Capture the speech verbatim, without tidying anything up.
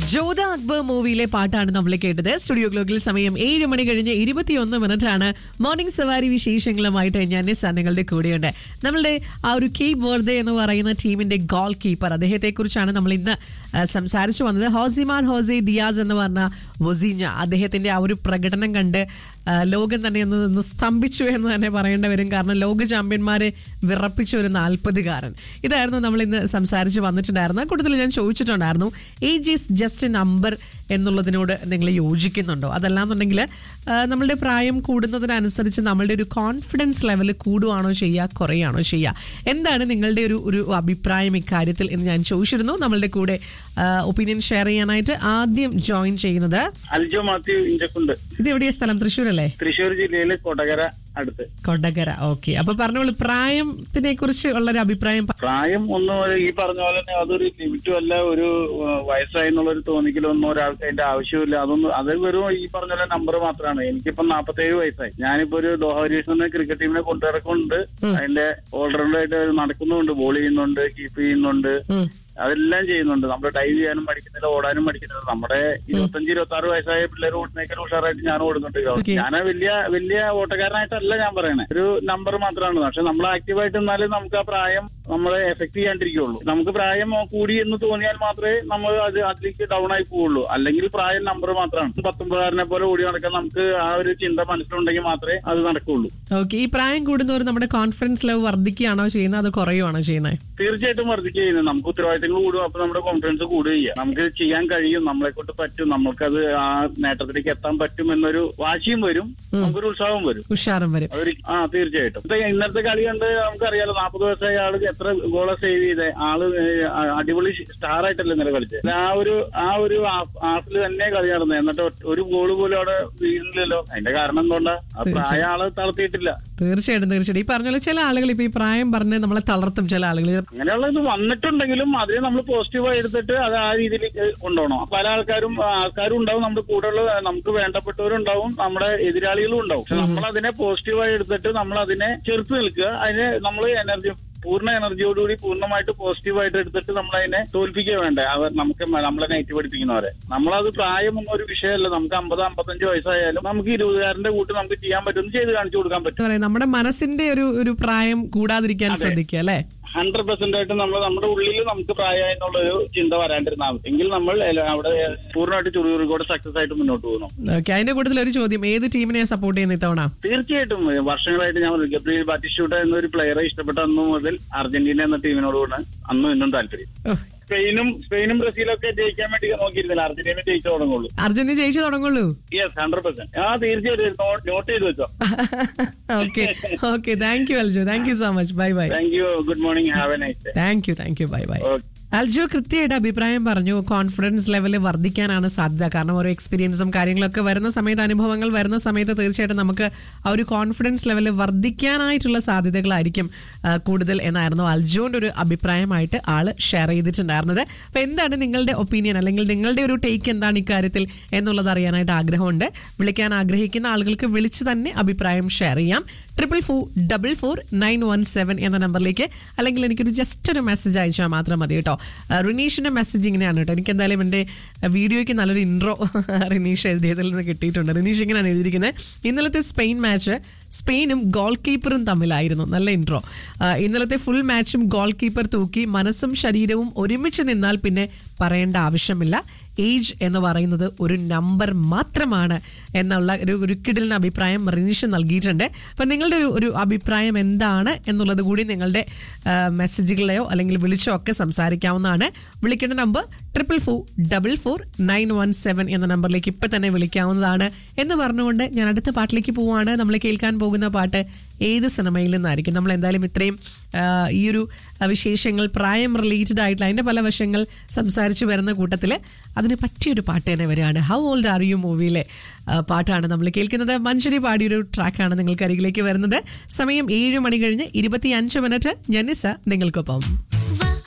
ജോധ അക്ബർ മൂവിയിലെ പാട്ടാണ് നമ്മൾ കേട്ടത്. സ്റ്റുഡിയോ ഗ്ലോക്കിൽ സമയം ഏഴ് മണി കഴിഞ്ഞ് ഇരുപത്തിയൊന്ന് മിനിറ്റ് ആണ്. മോർണിംഗ് സവാരി വിശേഷങ്ങളുമായിട്ട് ഞാൻ നിസ്സാ നിങ്ങളുടെ കൂടെയുണ്ട്. നമ്മളുടെ ആ ഒരു കേപ്പ് വെർദെ എന്ന് പറയുന്ന ടീമിന്റെ ഗോൾ കീപ്പർ, അദ്ദേഹത്തെ കുറിച്ചാണ് നമ്മൾ ഇന്ന് സംസാരിച്ചു വന്നത്. ഹോസിമാൻ ഹോസെ ഡിയാസ് എന്ന് പറഞ്ഞ വൊസീഞ്ഞ, അദ്ദേഹത്തിന്റെ ആ ഒരു പ്രകടനം കണ്ട് ലോകം തന്നെ ഒന്ന് നിന്ന് സ്തംഭിച്ചു എന്ന് തന്നെ പറയേണ്ടി വരും. കാരണം ലോക ചാമ്പ്യന്മാരെ വിറപ്പിച്ച ഒരു നാൽപ്പതുകാരൻ. ഇതായിരുന്നു നമ്മൾ ഇന്ന് സംസാരിച്ച് വന്നിട്ടുണ്ടായിരുന്നു. കൂടുതൽ ഞാൻ ചോദിച്ചിട്ടുണ്ടായിരുന്നു, age is just A number എന്നുള്ളതിനോട് നിങ്ങൾ യോജിക്കുന്നുണ്ടോ? അതല്ലാന്നുണ്ടെങ്കിൽ നമ്മളുടെ പ്രായം കൂടുന്നതിനനുസരിച്ച് നമ്മളുടെ ഒരു കോൺഫിഡൻസ് ലെവൽ കൂടുകയാണോ ചെയ്യുക, കുറയാണോ ചെയ്യുക? എന്താണ് നിങ്ങളുടെ ഒരു ഒരു അഭിപ്രായം ഇക്കാര്യത്തിൽ എന്ന് ഞാൻ ചോദിച്ചിരുന്നു. നമ്മളുടെ കൂടെ ഒപ്പീനിയൻ ഷെയർ ചെയ്യാനായിട്ട് ആദ്യം ജോയിൻ ചെയ്യുന്നത് അൽജോ മാത്യു ഇഞ്ചക്കുണ്ട്. ഇത് എവിടെയാ സ്ഥലം? തൃശ്ശൂർ അല്ലേ? തൃശ്ശൂർ ജില്ലയിലെ കൊടകര അടുത്ത്. കൊടകര, ഓക്കെ. അപ്പൊ പറഞ്ഞോളൂ, പ്രായത്തിനെ കുറിച്ച് ഉള്ളൊരു അഭിപ്രായം. പ്രായം ഒന്നും ഈ പറഞ്ഞ പോലെ തന്നെ അതൊരു ലിമിറ്റും അല്ല, ഒരു വയസ്സായി എന്നുള്ളൊരു തോന്നിക്കലൊന്നും ഒരാൾക്ക് അതിന്റെ ആവശ്യമില്ല. അതൊന്നും അത് വെറും ഈ പറഞ്ഞ പോലെ നമ്പർ മാത്രമാണ്. എനിക്കിപ്പോ നാപ്പത്തേഴ് വയസ്സായി. ഞാനിപ്പോ ഒരു ദോഹ ഹരീസ് ക്രിക്കറ്റ് ടീമിനെ കൊണ്ടുനടക്കുന്നുണ്ട്. അതിന്റെ ഓൾറൗണ്ടറായിട്ട് നടക്കുന്നുണ്ട്, ബോൾ ചെയ്യുന്നുണ്ട്, കീപ്പ് ചെയ്യുന്നുണ്ട്, അതെല്ലാം ചെയ്യുന്നുണ്ട്. നമ്മൾ ഡൈവ് ചെയ്യാനും പഠിക്കുന്നില്ല, ഓടാനും പഠിക്കുന്നില്ല. നമ്മുടെ ഇരുപത്തഞ്ച് ഇരുപത്തി ആറ് വയസ്സായ പിള്ളേർ ഓടുന്നേക്കാൾ ഉഷാറായിട്ട് ഞാൻ ഓടുന്നുണ്ട്. ഞാൻ വലിയ വലിയ ഓട്ടക്കാരനായിട്ടല്ല ഞാൻ പറയണേ, ഒരു നമ്പർ മാത്രമാണ്. പക്ഷെ നമ്മൾ ആക്റ്റീവായിട്ട് നിന്നാലും നമുക്ക് ആ പ്രായം നമ്മളെ എഫക്ട് ചെയ്യാണ്ടിരിക്കുള്ളൂ. നമുക്ക് പ്രായം കൂടി എന്ന് തോന്നിയാൽ മാത്രമേ നമ്മൾ അത് അതിലേക്ക് ഡൗൺ ആയി പോവുള്ളൂ. അല്ലെങ്കിൽ പ്രായം നമ്പർ മാത്രമാണ്. പത്തൊമ്പതുകാരനെ പോലെ ഓടി നടക്കാൻ നമുക്ക് ആ ഒരു ചിന്ത മനസ്സിലുണ്ടെങ്കിൽ മാത്രമേ അത് നടക്കുള്ളൂ. ഓക്കെ. ഈ പ്രായം കൂടുന്നവർ നമ്മുടെ കോൺഫിഡൻസ് ലെവൽ വർദ്ധിക്കുകയാണോ ചെയ്യുന്നത്, അത് കുറയുവാണോ ചെയ്യുന്നത്? തീർച്ചയായിട്ടും വർദ്ധിക്കുക ചെയ്യുന്നത്. നമുക്ക് ഉത്തരവാദിത്തങ്ങൾ കൂടും, അപ്പൊ നമ്മുടെ കോൺഫിഡൻസ് കൂടുക. നമുക്ക് ചെയ്യാൻ കഴിയും, നമ്മളെ കൊണ്ട് പറ്റും, നമുക്കത് ആ നേട്ടത്തിലേക്ക് എത്താൻ പറ്റും എന്നൊരു വാശിയും വരും, നമുക്കൊരു ഉത്സാഹം വരും, ഉഷാറും വരും. ആ തീർച്ചയായിട്ടും. ഇന്നത്തെ കളി കണ്ട് നമുക്കറിയാലോ, നാൽപ്പത് വയസ്സായ ആള് എത്ര ഗോള സേവ് ചെയ്ത ആള്, അടിപൊളി സ്റ്റാർ ആയിട്ടല്ലേ ഇന്നലെ കളിച്ചത്. ആ ഒരു ആ ഒരു ഹാഫിൽ തന്നെ കളി നടന്നത്. എന്നിട്ട് ഒരു ഗോള് പോലും അവിടെ വീണില്ലല്ലോ. അതിന്റെ കാരണം എന്തുകൊണ്ടാ? ആ പ്രായ ആള് തളർത്തിയിട്ടില്ല. തീർച്ചയായിട്ടും തീർച്ചയായിട്ടും. ഈ പറഞ്ഞ ചില ആളുകൾ ഇപ്പൊ ഈ പ്രായം പറഞ്ഞ് നമ്മളെ തളർത്തും. ചില ആളുകൾ അങ്ങനെയുള്ളത് വന്നിട്ടുണ്ടെങ്കിലും അതിനെ നമ്മൾ പോസിറ്റീവായി എടുത്തിട്ട് അത് ആ രീതിയിലേക്ക് കൊണ്ടുപോകണം. പല ആൾക്കാരും ആൾക്കാരും ഉണ്ടാവും, നമ്മുടെ കൂടെയുള്ള നമുക്ക് വേണ്ടപ്പെട്ടവരുണ്ടാവും, നമ്മുടെ എതിരാളികളും ഉണ്ടാവും. പക്ഷെ നമ്മൾ അതിനെ പോസിറ്റീവായി എടുത്തിട്ട് നമ്മൾ അതിനെ ചെറുത്ത് നിൽക്കുക. അതിനെ നമ്മൾ എനർജി പൂർണ്ണ എനർജിയോടുകൂടി പൂർണ്ണമായിട്ട് പോസിറ്റീവായിട്ട് എടുത്തിട്ട് നമ്മൾ അതിനെ തോൽപ്പിക്കുക വേണ്ടേ. അവർ നമുക്ക് നമ്മളെ നെഗറ്റീവ് പഠിപ്പിക്കുന്നവരെ. നമ്മളത് പ്രായമൊന്നും ഒരു വിഷയമല്ല. നമുക്ക് അമ്പത് അമ്പത്തഞ്ച് വയസ്സായാലും നമുക്ക് ഇരുപതുകാരന്റെ കൂട്ട് നമുക്ക് ചെയ്യാൻ പറ്റും, ചെയ്ത് കാണിച്ചു കൊടുക്കാൻ പറ്റും. നമ്മുടെ മനസ്സിന്റെ ഒരു ഒരു പ്രായം കൂടാതിരിക്കാൻ ശ്രദ്ധിക്കുക അല്ലെ. ഹൺഡ്രഡ് പെർസെന്റ് ആയിട്ട് നമ്മൾ നമ്മുടെ ഉള്ളിൽ നമുക്ക് പ്രായം എന്നുള്ളൊരു ചിന്ത വരാണ്ടിരുന്നാൽ എങ്കിൽ നമ്മൾ അവിടെ പൂർണ്ണമായിട്ട് ചുറുചുറുക്കോടെ സക്സസ് ആയിട്ട് മുന്നോട്ട് പോകുന്നു. ഓക്കെ. അതിന്റെ കൂട്ടത്തിൽ ഒരു ചോദ്യം, ഏത് ടീമിനെ സപ്പോർട്ട് ചെയ്യുന്ന ഇത്തവണ? തീർച്ചയായിട്ടും വർഷങ്ങളായിട്ട് ഞാൻ ഗബ്രിയേൽ ബാറ്റിസ്റ്റൂട്ട എന്നൊരു പ്ലെയറെ ഇഷ്ടപ്പെട്ട അന്നു മുതൽ അർജന്റീന എന്ന ടീമിനോടുകൂടെ അന്നും ഇന്നും താല്പര്യം. സ്പെയിനും സ്പെയിനും ബ്രസീലും ഒക്കെ ജയിക്കാൻ വേണ്ടി നോക്കിയിരുന്നില്ല, അർജന്റീന ജയിച്ചു തുടങ്ങുള്ളൂ. അർജന്റീന ജയിച്ചു തുടങ്ങുള്ളൂ. Yes, hundred percent. ആ തീർച്ചയായിട്ടും നോട്ട് ചെയ്ത് വെച്ചോ. Okay okay. Thank you Aljo. Thank you so much. Bye bye. Thank you. Good morning. Have A nice day. Thank you thank you. Bye bye. Aljo കൃത്യമായിട്ട് അഭിപ്രായം പറഞ്ഞു. കോൺഫിഡൻസ് ലെവൽ വർദ്ധിക്കാനാണ് സാധ്യത. കാരണം ഓരോ എക്സ്പീരിയൻസും കാര്യങ്ങളൊക്കെ വരുന്ന സമയത്ത്, അനുഭവങ്ങൾ വരുന്ന സമയത്ത് തീർച്ചയായിട്ടും നമുക്ക് ആ ഒരു കോൺഫിഡൻസ് ലെവൽ വർദ്ധിക്കാനായിട്ടുള്ള സാധ്യതകളായിരിക്കും കൂടുതൽ എന്നായിരുന്നു അൽജോന്റെ ഒരു അഭിപ്രായമായിട്ട് ആള് ഷെയർ ചെയ്തിട്ടുണ്ടായിരുന്നത്. അപ്പൊ എന്താണ് നിങ്ങളുടെ ഒപ്പീനിയൻ, അല്ലെങ്കിൽ നിങ്ങളുടെ ഒരു ടേക്ക് എന്താണ് ഇക്കാര്യത്തിൽ എന്നുള്ളത് അറിയാനായിട്ട് ആഗ്രഹമുണ്ട്. വിളിക്കാൻ ആഗ്രഹിക്കുന്ന ആളുകൾക്ക് വിളിച്ച് തന്നെ അഭിപ്രായം ഷെയർ ചെയ്യാം. Triple four double four nine one seven എന്ന നമ്പറിലേക്ക്, അല്ലെങ്കിൽ എനിക്കൊരു ജസ്റ്റ് ഒരു മെസ്സേജ് അയച്ചാൽ മാത്രം മതി കേട്ടോ. റിനീഷിന്റെ മെസ്സേജ് ഇങ്ങനെയാണ് കേട്ടോ. എനിക്ക് എന്തായാലും എൻ്റെ വീഡിയോയ്ക്ക് നല്ലൊരു ഇൻട്രോ റിനീഷ് എഴുതിയതിൽ നിന്ന് കിട്ടിയിട്ടുണ്ട്. റിനീഷ് ഇങ്ങനെയാണ് എഴുതിയിരിക്കുന്നത്, ഇന്നലത്തെ സ്പെയിൻ മാച്ച് സ്പെയിനും ഗോൾ കീപ്പറും തമ്മിലായിരുന്നു. നല്ല ഇൻട്രോ. ഇന്നലത്തെ ഫുൾ മാച്ചും ഗോൾ കീപ്പർ തൂക്കി. മനസ്സും ശരീരവും ഒരുമിച്ച് നിന്നാൽ പിന്നെ പറയേണ്ട ആവശ്യമില്ല. ഏജ് എന്ന് പറയുന്നത് ഒരു നമ്പർ മാത്രമാണ് എന്നുള്ള ഒരു ഒരു കിടിലിന് അഭിപ്രായം റിനീഷ് നൽകിയിട്ടുണ്ട്. അപ്പം നിങ്ങളുടെ ഒരു ഒരു അഭിപ്രായം എന്താണ് എന്നുള്ളത് കൂടി നിങ്ങളുടെ മെസ്സേജുകളെയോ അല്ലെങ്കിൽ വിളിച്ചോ ഒക്കെ സംസാരിക്കാവുന്നതാണ്. വിളിക്കേണ്ട number triple four double four nine one seven എന്ന നമ്പറിലേക്ക് ഇപ്പം തന്നെ വിളിക്കാവുന്നതാണ് എന്ന് പറഞ്ഞുകൊണ്ട് ഞാൻ അടുത്ത പാട്ടിലേക്ക് പോവുകയാണ്. നമ്മൾ കേൾക്കാൻ പോകുന്ന പാട്ട് ഏത് സിനിമയിൽ നിന്നായിരിക്കും? നമ്മൾ എന്തായാലും ഇത്രയും ഈ ഒരു വിശേഷങ്ങൾ പ്രായം റിലേറ്റഡ് ആയിട്ടുള്ള അതിൻ്റെ പല വശങ്ങൾ സംസാരിച്ച് വരുന്ന കൂട്ടത്തിൽ അതിന് പറ്റിയൊരു പാട്ട് തന്നെ വരികയാണ്. ഹൗ ഓൾഡ് ആർ യു മൂവിയിലെ പാട്ടാണ് നമ്മൾ കേൾക്കുന്നത്. മഞ്ജരി പാടിയൊരു ട്രാക്കാണ് നിങ്ങൾക്ക് അരികിലേക്ക് വരുന്നത്. സമയം ഏഴ് മണി കഴിഞ്ഞ് ഇരുപത്തി അഞ്ച് മിനിറ്റ്. ഞാൻ നിസ്സ നിങ്ങൾക്കൊപ്പം.